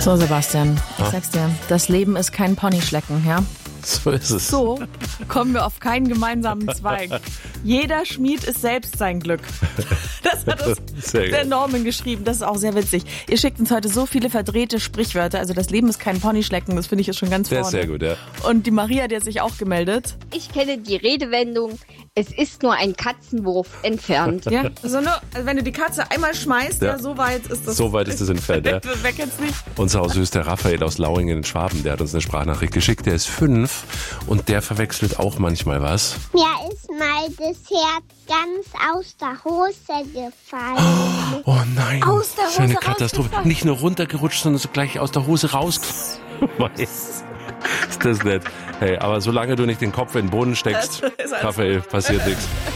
So, Sebastian, ich sag's dir, das Leben ist kein Ponyschlecken, ja? So ist es. So kommen wir auf keinen gemeinsamen Zweig. Jeder Schmied ist selbst sein Glück. Das hat uns der Norman geschrieben. Das ist auch sehr witzig. Ihr schickt uns heute so viele verdrehte Sprichwörter. Also das Leben ist kein Ponyschlecken. Das finde ich jetzt schon ganz vorne. Der ist sehr gut, ja. Und die Maria, die hat sich auch gemeldet. Ich kenne die Redewendung, es ist nur ein Katzenwurf entfernt. Ja, also nur, also wenn du die Katze einmal schmeißt, ja, so weit ist das. So weit ist es entfernt, ja. Wer kennt's nicht? Unser Hausüß, der Raphael aus Lauingen in Schwaben, der hat uns eine Sprachnachricht geschickt. Der ist 5 und der verwechselt auch manchmal was. Mir ist mal das Herz ganz aus der Hose gefallen. Oh nein, Aus der das ist eine Hose Katastrophe. Nicht nur runtergerutscht, sondern so gleich aus der Hose raus. Ist das nett. Hey, aber solange du nicht den Kopf in den Boden steckst, Raphael, passiert nichts.